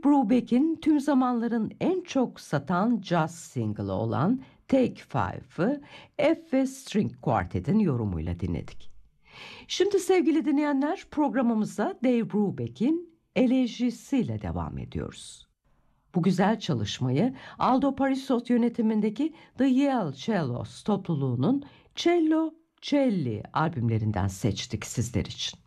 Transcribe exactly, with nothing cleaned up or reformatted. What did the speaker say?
Brubeck'in tüm zamanların en çok satan caz single'ı olan Take Five'ı F ve String Quartet'in yorumuyla dinledik. Şimdi sevgili dinleyenler, programımıza Dave Brubeck'in elejisiyle devam ediyoruz. Bu güzel çalışmayı Aldo Parisot yönetimindeki The Yale Cellos topluluğunun Cello Celli albümlerinden seçtik sizler için.